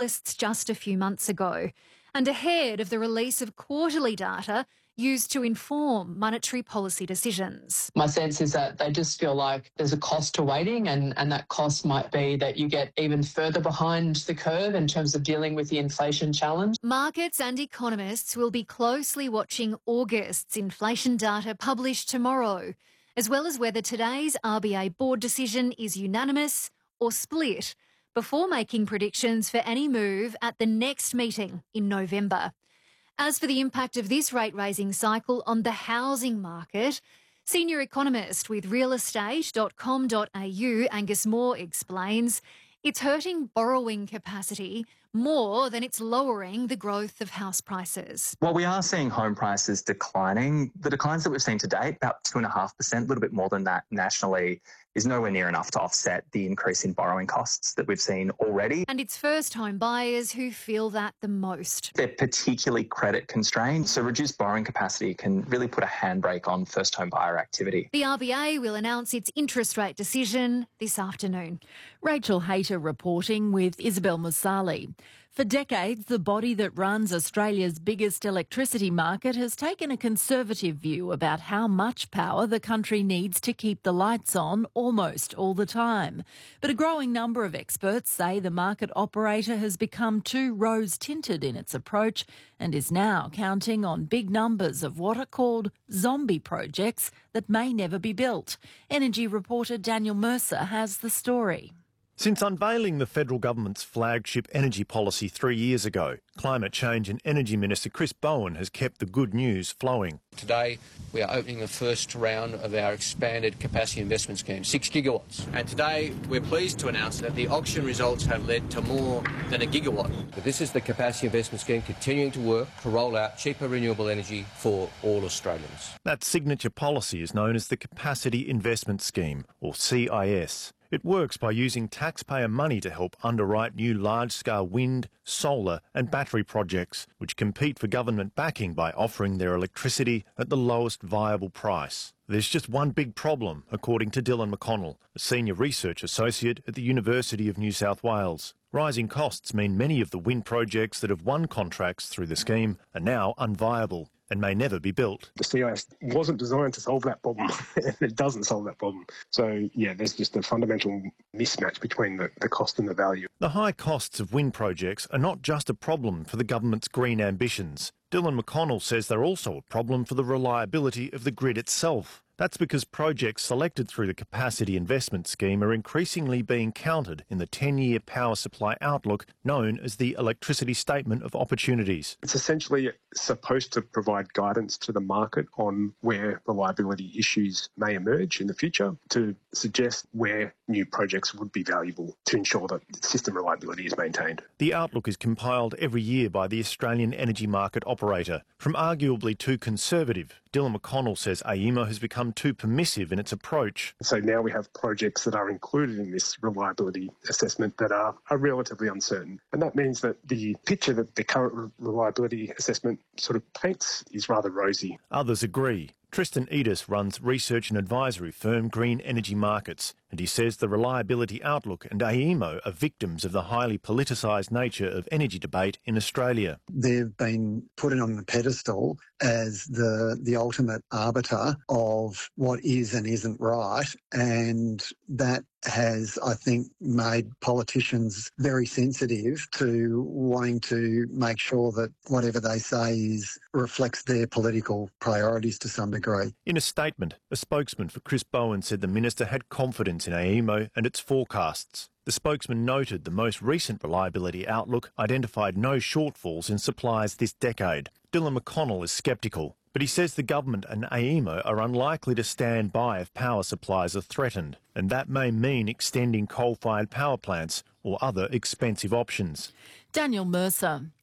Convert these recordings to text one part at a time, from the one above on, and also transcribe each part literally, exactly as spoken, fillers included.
analysts just a few months ago, and ahead of the release of quarterly data used to inform monetary policy decisions. My sense is that they just feel like there's a cost to waiting, and, and that cost might be that you get even further behind the curve in terms of dealing with the inflation challenge. Markets and economists will be closely watching August's inflation data published tomorrow, as well as whether today's R B A board decision is unanimous or split, before making predictions for any move at the next meeting in November. As for the impact of this rate-raising cycle on the housing market, senior economist with real estate dot com dot a u Angus Moore explains it's hurting borrowing capacity more than it's lowering the growth of house prices. While we are seeing home prices declining, the declines that we've seen to date, about two point five percent, a little bit more than that nationally, is nowhere near enough to offset the increase in borrowing costs that we've seen already. And it's first-home buyers who feel that the most. They're particularly credit constrained, so reduced borrowing capacity can really put a handbrake on first-home buyer activity. The R B A will announce its interest rate decision this afternoon. Rachel Hayter reporting with Isabel Musali. For decades, the body that runs Australia's biggest electricity market has taken a conservative view about how much power the country needs to keep the lights on almost all the time. But a growing number of experts say the market operator has become too rose-tinted in its approach and is now counting on big numbers of what are called zombie projects that may never be built. Energy reporter Daniel Mercer has the story. Since unveiling the federal government's flagship energy policy three years ago, Climate Change and Energy Minister Chris Bowen has kept the good news flowing. Today, we are opening the first round of our expanded capacity investment scheme, six gigawatts. And today, we're pleased to announce that the auction results have led to more than a gigawatt. But this is the capacity investment scheme continuing to work to roll out cheaper renewable energy for all Australians. That signature policy is known as the Capacity Investment Scheme, or C I S. It works by using taxpayer money to help underwrite new large-scale wind, solar and battery projects, which compete for government backing by offering their electricity at the lowest viable price. There's just one big problem, according to Dylan McConnell, a senior research associate at the University of New South Wales. Rising costs mean many of the wind projects that have won contracts through the scheme are now unviable and may never be built. The C I S wasn't designed to solve that problem, and it doesn't solve that problem. So, yeah, there's just a fundamental mismatch between the, the cost and the value. The high costs of wind projects are not just a problem for the government's green ambitions. Dylan McConnell says they're also a problem for the reliability of the grid itself. That's because projects selected through the Capacity Investment Scheme are increasingly being counted in the ten-year power supply outlook known as the Electricity Statement of Opportunities. It's essentially supposed to provide guidance to the market on where reliability issues may emerge in the future to suggest where new projects would be valuable to ensure that system reliability is maintained. The outlook is compiled every year by the Australian energy market operator. From arguably too conservative, Dylan McConnell says A E M O has become too permissive in its approach. So now we have projects that are included in this reliability assessment that are, are relatively uncertain. And that means that the picture that the current reliability assessment sort of paints is rather rosy. Others agree. Tristan Edis runs research and advisory firm Green Energy Markets, and he says the reliability outlook and A E M O are victims of the highly politicised nature of energy debate in Australia. They've been put on the pedestal as the the ultimate arbiter of what is and isn't right, and that has, I think, made politicians very sensitive to wanting to make sure that whatever they say is reflects their political priorities to some degree. In a statement, a spokesman for Chris Bowen said the minister had confidence in A E M O and its forecasts. The spokesman noted the most recent reliability outlook identified no shortfalls in supplies this decade. Dylan McConnell is sceptical, but he says the government and A E M O are unlikely to stand by if power supplies are threatened, and that may mean extending coal-fired power plants or other expensive options. Daniel Mercer.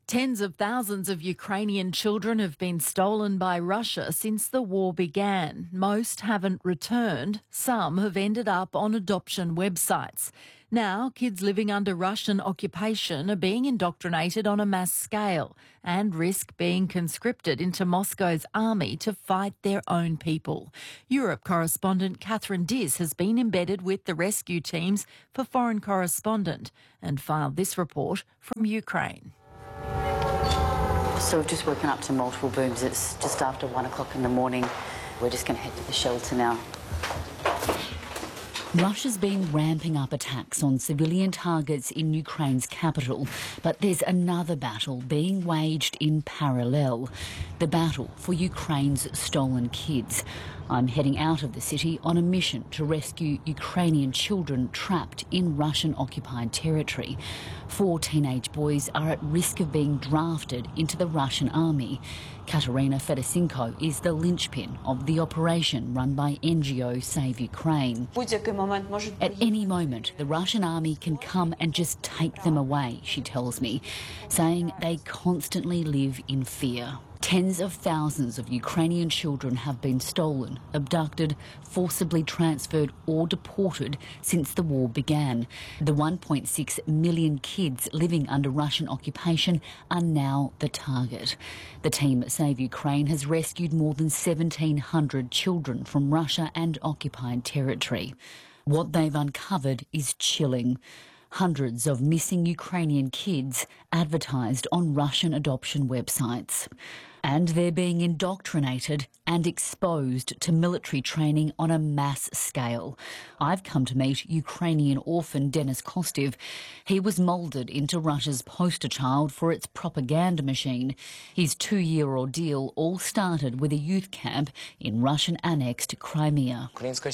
Tens of thousands of Ukrainian children have been stolen by Russia since the war began. Most haven't returned. Some have ended up on adoption websites. Now, kids living under Russian occupation are being indoctrinated on a mass scale and risk being conscripted into Moscow's army to fight their own people. Europe correspondent Catherine Diss has been embedded with the rescue teams for Foreign Correspondent and filed this report from Ukraine. So we've just woken up to multiple booms. It's just after one o'clock in the morning. We're just going to head to the shelter now. Russia's been ramping up attacks on civilian targets in Ukraine's capital, but there's another battle being waged in parallel, the battle for Ukraine's stolen kids. I'm heading out of the city on a mission to rescue Ukrainian children trapped in Russian-occupied territory. Four teenage boys are at risk of being drafted into the Russian army. Katerina Fedosenko is the linchpin of the operation run by N G O Save Ukraine. At any moment, the Russian army can come and just take them away, she tells me, saying they constantly live in fear. Tens of thousands of Ukrainian children have been stolen, abducted, forcibly transferred or deported since the war began. The one point six million kids living under Russian occupation are now the target. The team at Save Ukraine has rescued more than seventeen hundred children from Russia and occupied territory. What they've uncovered is chilling. Hundreds of missing Ukrainian kids advertised on Russian adoption websites. And they're being indoctrinated and exposed to military training on a mass scale. I've come to meet Ukrainian orphan Denis Kostev. He was moulded into Russia's poster child for its propaganda machine. His two-year ordeal all started with a youth camp in Russian-annexed Crimea.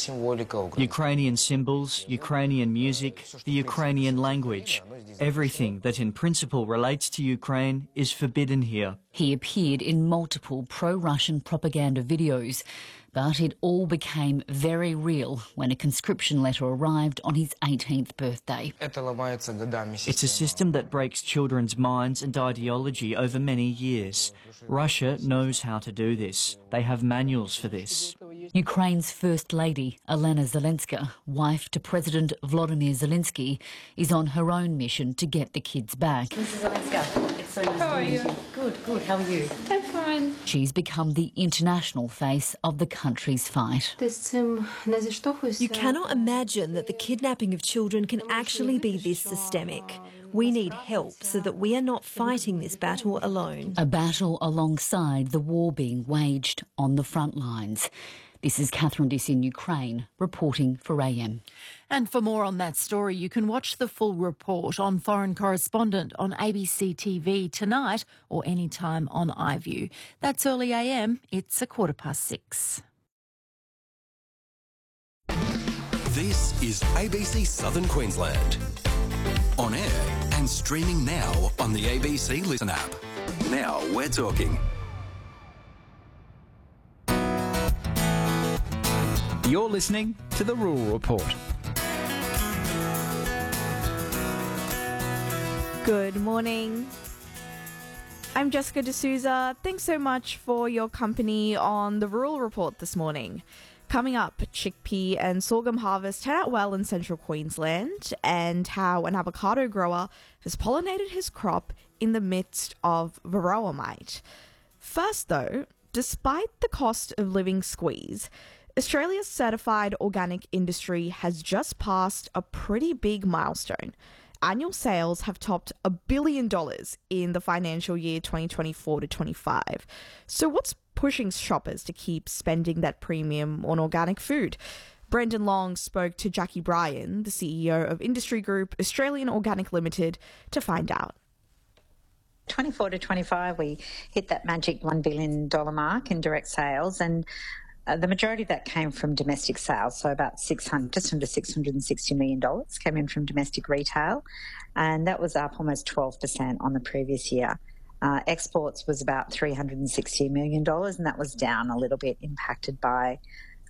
Ukrainian symbols, Ukrainian music, the Ukrainian language. Everything that in principle relates to Ukraine is forbidden here. He appeared in multiple pro-Russian propaganda videos, but it all became very real when a conscription letter arrived on his eighteenth birthday. It's a system that breaks children's minds and ideology over many years. Russia knows how to do this. They have manuals for this. Ukraine's First Lady, Elena Zelenska, wife to President Volodymyr Zelensky, is on her own mission to get the kids back. Missus Zelenska, it's so nice how to meet are you? you. Good, good. How are you? I'm fine. She's become the international face of the country's fight. You cannot imagine that the kidnapping of children can actually be this systemic. We need help so that we are not fighting this battle alone. A battle alongside the war being waged on the front lines. This is Catherine Diss in Ukraine, reporting for A M. And for more on that story, you can watch the full report on Foreign Correspondent on A B C T V tonight or anytime on iView. That's early A M. It's a quarter past six. This is A B C Southern Queensland. On air and streaming now on the A B C Listen app. Now we're talking. You're listening to The Rural Report. Good morning. I'm Jessica D'Souza. Thanks so much for your company on The Rural Report this morning. Coming up, chickpea and sorghum harvest turn out well in central Queensland and how an avocado grower has pollinated his crop in the midst of varroa mite. First though, despite the cost of living squeeze, Australia's certified organic industry has just passed a pretty big milestone. Annual sales have topped a billion dollars in the financial year twenty twenty-four to twenty-five. So what's pushing shoppers to keep spending that premium on organic food? Brendan Long spoke to Jackie Bryan, the C E O of industry group Australian Organic Limited, to find out. twenty-four to twenty-five, we hit that magic one billion dollars mark in direct sales, and Uh, the majority of that came from domestic sales, so about six hundred, just under six hundred sixty million dollars came in from domestic retail, and that was up almost twelve percent on the previous year. Uh, exports was about three hundred sixty million dollars, and that was down a little bit, impacted by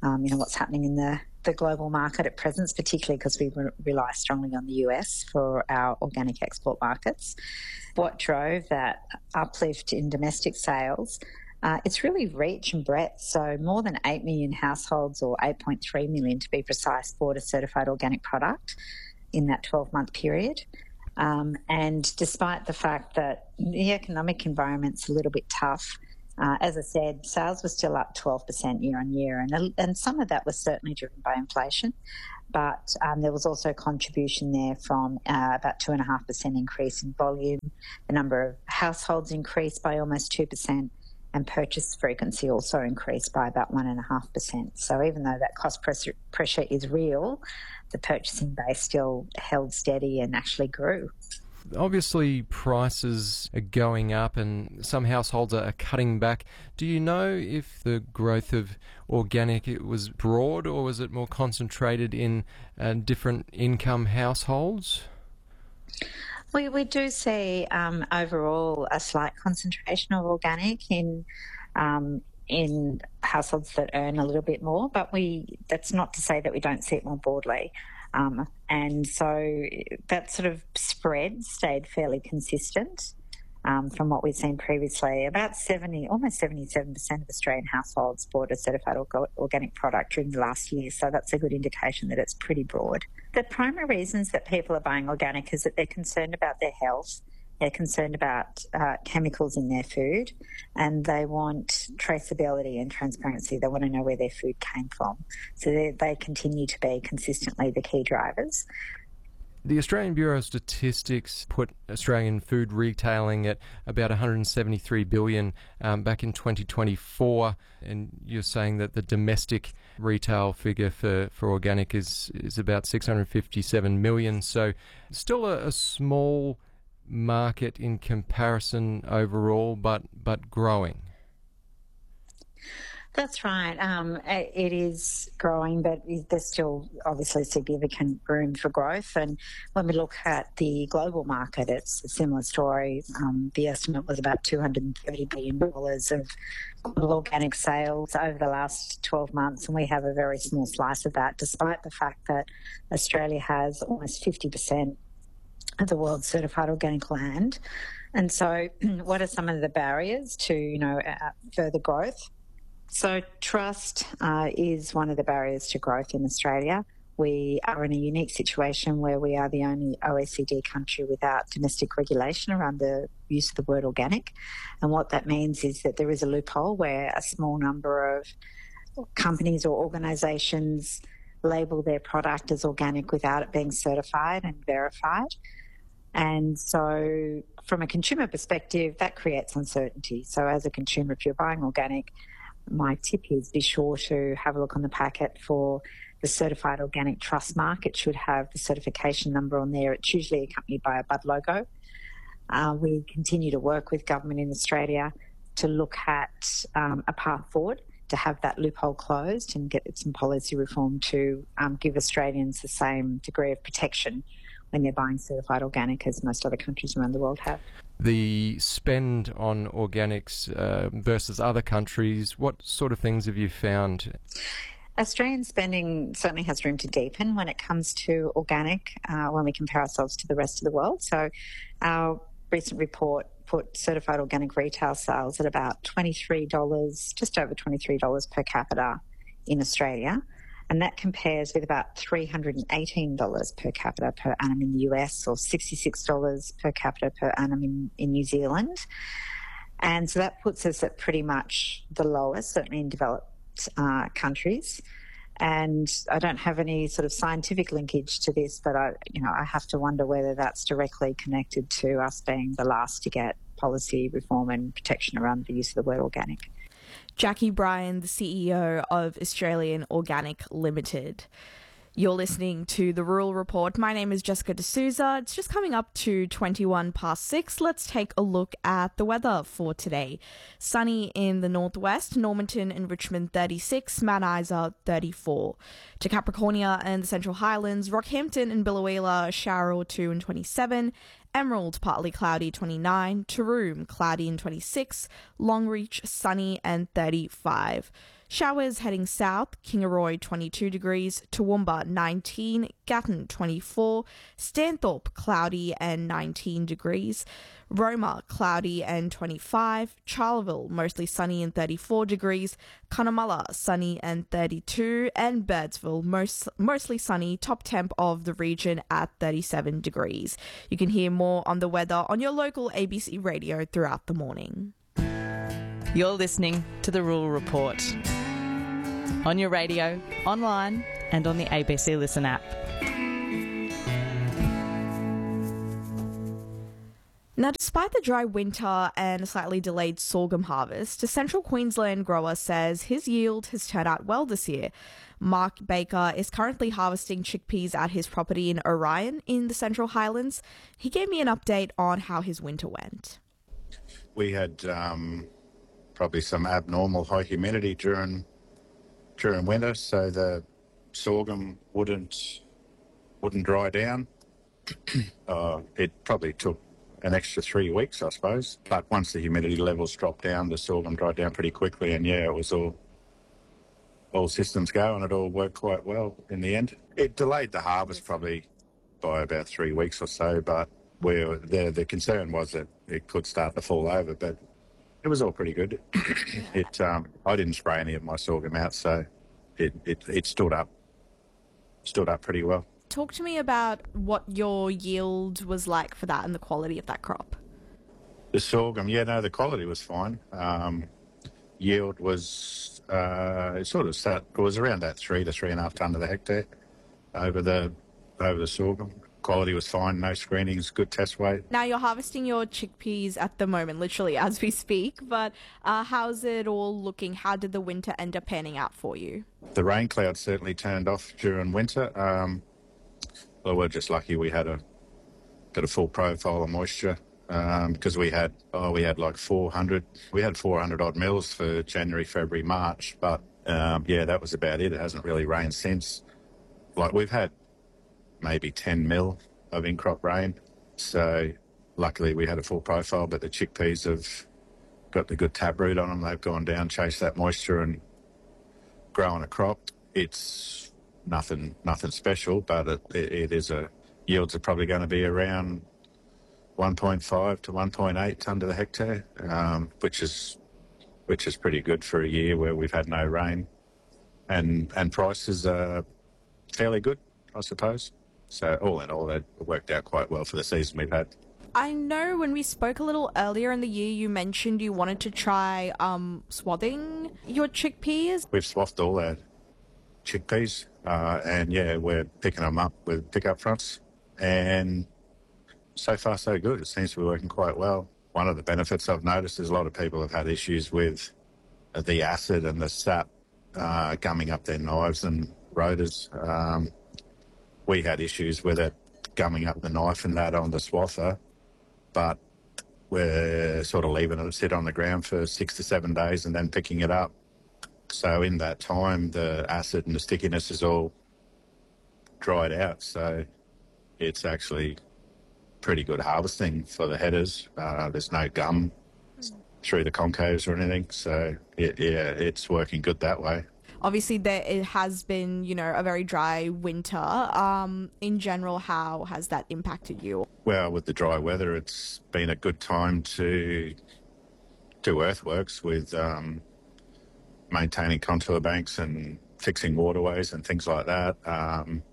um, you know, what's happening in the, the global market at present, particularly because we re- rely strongly on the U S for our organic export markets. What drove that uplift in domestic sales? Uh, it's really reach and breadth. So more than eight million households, or eight point three million to be precise, bought a certified organic product in that twelve-month period. Um, and despite the fact that the economic environment's a little bit tough, uh, as I said, sales were still up twelve percent year on year. And, and some of that was certainly driven by inflation. But um, there was also contribution there from uh, about two point five percent increase in volume. The number of households increased by almost two percent. And purchase frequency also increased by about one point five percent. So even though that cost pressure, pressure is real, the purchasing base still held steady and actually grew. Obviously, prices are going up and some households are cutting back. Do you know if the growth of organic it was broad, or was it more concentrated in uh, different income households? We we do see um, overall a slight concentration of organic in um, in households that earn a little bit more, but we that's not to say that we don't see it more broadly. Um, and so that sort of spread stayed fairly consistent um, from what we've seen previously. About seventy, almost seventy-seven percent of Australian households bought a certified organic product during the last year, so that's a good indication that it's pretty broad. The primary reasons that people are buying organic is that they're concerned about their health, they're concerned about uh, chemicals in their food, and they want traceability and transparency. They want to know where their food came from. So they, they continue to be consistently the key drivers. The Australian Bureau of Statistics put Australian food retailing at about one hundred seventy-three billion dollars um, back in twenty twenty-four, and you're saying that the domestic retail figure for, for organic is, is about six hundred fifty-seven million dollars, so still a, a small market in comparison overall, but, but growing. That's right. Um, it is growing, but there's still obviously significant room for growth. And when we look at the global market, it's a similar story. Um, the estimate was about two hundred thirty billion dollars of organic sales over the last twelve months, and we have a very small slice of that, despite the fact that Australia has almost fifty percent of the world's certified organic land. And so what are some of the barriers to, you know, uh, further growth? So trust uh, is one of the barriers to growth in Australia. We are in a unique situation where we are the only O E C D country without domestic regulation around the use of the word organic. And what that means is that there is a loophole where a small number of companies or organisations label their product as organic without it being certified and verified. And so from a consumer perspective, that creates uncertainty. So as a consumer, if you're buying organic, my tip is be sure to have a look on the packet for the Certified Organic Trust Mark. It should have the certification number on there. It's usually accompanied by a bud logo. Uh, we continue to work with government in Australia to look at um, a path forward to have that loophole closed and get some policy reform to um, give Australians the same degree of protection when they're buying certified organic as most other countries around the world have. The spend on organics uh, versus other countries, what sort of things have you found? Australian spending certainly has room to deepen when it comes to organic uh, when we compare ourselves to the rest of the world. So our recent report put certified organic retail sales at about twenty-three dollars, just over twenty-three dollars per capita in Australia. And that compares with about three hundred eighteen dollars per capita per annum in the U S, or sixty-six dollars per capita per annum in, in New Zealand. And so that puts us at pretty much the lowest, certainly in developed uh, countries. And I don't have any sort of scientific linkage to this, but I, you know, I have to wonder whether that's directly connected to us being the last to get policy reform and protection around the use of the word organic. Jackie Bryan, the C E O of Australian Organic Limited. You're listening to The Rural Report. My name is Jessica D'Souza. It's just coming up to twenty-one past six. Let's take a look at the weather for today. Sunny in the northwest, Normanton and Richmond thirty-six, Mount Isa thirty-four. To Capricornia and the Central Highlands, Rockhampton and Biloela, a shower or two and twenty-seven. Emerald, partly cloudy, twenty-nine. Taroom, cloudy and twenty-six. Longreach, sunny and thirty-five. Showers heading south, Kingaroy twenty-two degrees, Toowoomba nineteen, Gatton twenty-four, Stanthorpe cloudy and nineteen degrees, Roma cloudy and twenty-five, Charleville mostly sunny and thirty-four degrees, Cunnamulla sunny and thirty-two, and Birdsville most, mostly sunny, top temp of the region at thirty-seven degrees. You can hear more on the weather on your local A B C radio throughout the morning. You're listening to The Rural Report on your radio, online and on the A B C Listen app. Now, despite the dry winter and a slightly delayed sorghum harvest, a central Queensland grower says his yield has turned out well this year. Mark Baker is currently harvesting chickpeas at his property in Orion in the Central Highlands. He gave me an update on how his winter went. We had um, probably some abnormal high humidity during during winter, so the sorghum wouldn't wouldn't dry down. uh, it probably took an extra three weeks, I suppose. But once the humidity levels dropped down, the sorghum dried down pretty quickly, and yeah, it was all all systems go, and it all worked quite well in the end. It delayed the harvest probably by about three weeks or so, but where the the concern was that it could start to fall over, but it was all pretty good. it um, I didn't spray any of my sorghum out, so it, it it stood up stood up pretty well. Talk to me about what your yield was like for that and the quality of that crop. The sorghum, yeah, no, the quality was fine. Um, yield was, uh, it sort of sat, it was around that three to three and a half tonne to the hectare over the over the sorghum. Quality was fine, no screenings, good test weight. Now, you're harvesting your chickpeas at the moment, literally as we speak, but uh, how's it all looking? How did the winter end up panning out for you? The rain cloud certainly turned off during winter. Um, Well, we're just lucky we had a got a full profile of moisture because um, we had oh we had like four hundred we had four hundred odd mils for January, February, March, but um, yeah, that was about it. It hasn't really rained since. Like we've had maybe ten mil of in-crop rain, so luckily we had a full profile. But the chickpeas have got the good taproot on them. They've gone down, chased that moisture, and grown a crop. It's Nothing, nothing special, but it, it, it is a yields are probably going to be around one point five to one point eight tonne to the hectare, um, which is which is pretty good for a year where we've had no rain, and and prices are fairly good, I suppose. So all in all, it worked out quite well for the season we've had. I know when we spoke a little earlier in the year, you mentioned you wanted to try um, swathing your chickpeas. We've swathed all our chickpeas. Uh, and yeah, we're picking them up with pickup fronts, and so far so good. It seems to be working quite well. One of the benefits I've noticed is a lot of people have had issues with the acid and the sap uh, gumming up their knives and rotors. Um, we had issues with it gumming up the knife and that on the swather, but we're sort of leaving it sit on the ground for six to seven days and then picking it up. So in that time, the acid and the stickiness is all dried out. So it's actually pretty good harvesting for the headers. Uh, there's no gum through the concaves or anything. So it, yeah, it's working good that way. Obviously, there it has been, you know, a very dry winter. Um, in general, how has that impacted you? Well, with the dry weather, it's been a good time to do earthworks with um, maintaining contour banks and fixing waterways and things like that. Um,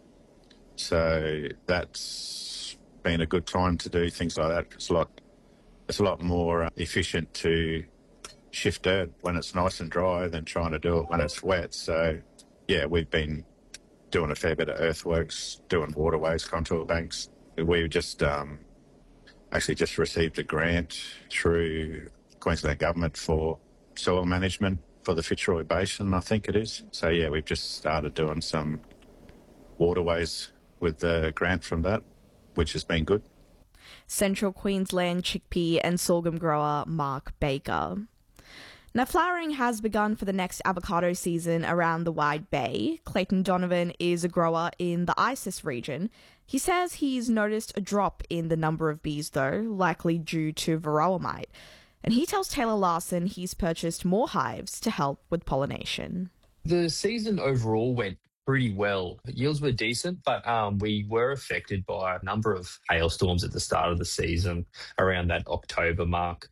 so that's been a good time to do things like that. It's a lot, it's a lot more efficient to shift dirt when it's nice and dry than trying to do it when it's wet. So, yeah, we've been doing a fair bit of earthworks, doing waterways, contour banks. We just um, actually just received a grant through Queensland Government for soil management for the Fitzroy Basin, I think it is. So, yeah, we've just started doing some waterways with the grant from that, which has been good. Central Queensland chickpea and sorghum grower Mark Baker. Now, flowering has begun for the next avocado season around the Wide Bay. Clayton Donovan is a grower in the Isis region. He says he's noticed a drop in the number of bees, though, likely due to varroa mite. And he tells Taylor Larson he's purchased more hives to help with pollination. The season overall went pretty well. Yields were decent, but um, we were affected by a number of hailstorms at the start of the season around that October mark.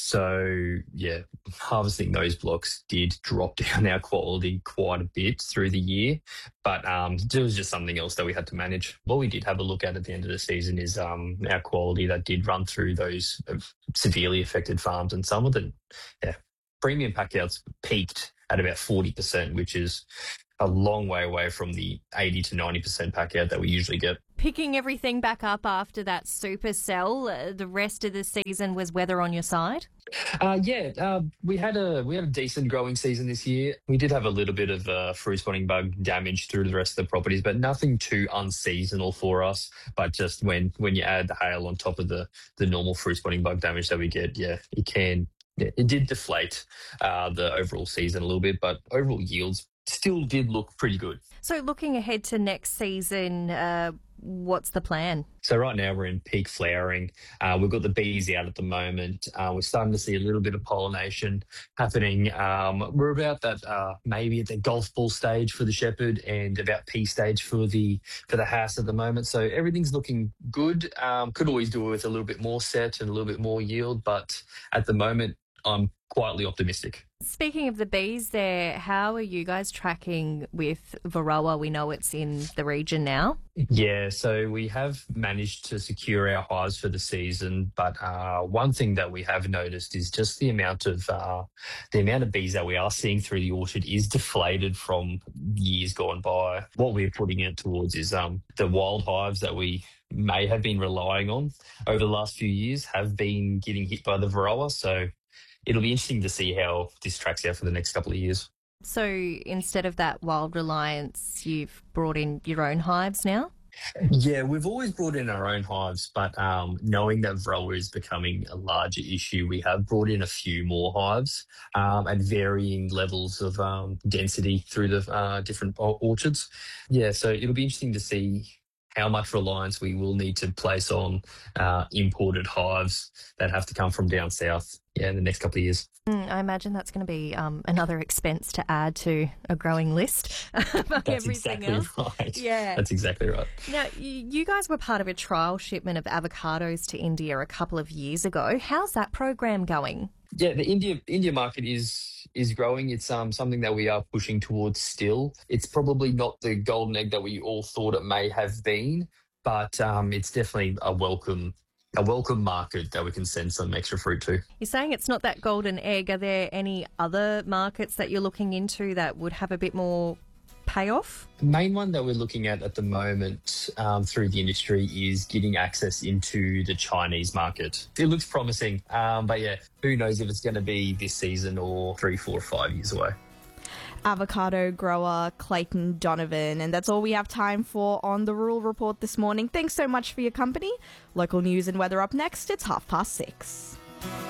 So, yeah, harvesting those blocks did drop down our quality quite a bit through the year, but um, it was just something else that we had to manage. What we did have a look at at the end of the season is um, our quality that did run through those severely affected farms, and some of the yeah, premium packouts peaked at about forty percent, which is a long way away from the eighty to ninety percent pack out that we usually get. Picking everything back up after that super sell, uh, the rest of the season was weather on your side? Uh, yeah, uh, we had a we had a decent growing season this year. We did have a little bit of uh, fruit spotting bug damage through the rest of the properties, but nothing too unseasonal for us. But just when when you add the hail on top of the the normal fruit spotting bug damage that we get, yeah, it can yeah, it did deflate uh, the overall season a little bit, but overall yields still did look pretty good. So looking ahead to next season, uh, what's the plan? So right now we're in peak flowering. Uh, we've got the bees out at the moment. Uh, we're starting to see a little bit of pollination happening. Um, we're about that uh, maybe at the golf ball stage for the shepherd and about pea stage for the for the house at the moment. So everything's looking good. Um, could always do with a little bit more set and a little bit more yield, but at the moment I'm quietly optimistic. Speaking of the bees there, how are you guys tracking with Varroa? We know it's in the region now. Yeah, so we have managed to secure our hives for the season, but uh, one thing that we have noticed is just the amount of uh, the amount of bees that we are seeing through the orchard is deflated from years gone by. What we're putting it towards is um, the wild hives that we may have been relying on over the last few years have been getting hit by the Varroa, so it'll be interesting to see how this tracks out for the next couple of years. So instead of that wild reliance, you've brought in your own hives now? Yeah, we've always brought in our own hives, but um, knowing that Varroa is becoming a larger issue, we have brought in a few more hives um, at varying levels of um, density through the uh, different orchards. Yeah, so it'll be interesting to see how much reliance we will need to place on uh, imported hives that have to come from down south yeah, in the next couple of years. Mm, I imagine that's going to be um, another expense to add to a growing list. That's everything exactly else. right. Yeah. That's exactly right. Now, you guys were part of a trial shipment of avocados to India a couple of years ago. How's that program going? Yeah, the India India market is is growing. It's um something that we are pushing towards still. It's probably not the golden egg that we all thought it may have been, but um it's definitely a welcome a welcome market that we can send some extra fruit to. You're saying it's not that golden egg. Are there any other markets that you're looking into that would have a bit more payoff? The main one that we're looking at at the moment um, through the industry is getting access into the Chinese market. It looks promising, um, but yeah, who knows if it's going to be this season or three, four, five years away. Avocado grower Clayton Donovan. And that's all we have time for on the Rural Report this morning. Thanks so much for your company. Local news and weather up next. It's half past six.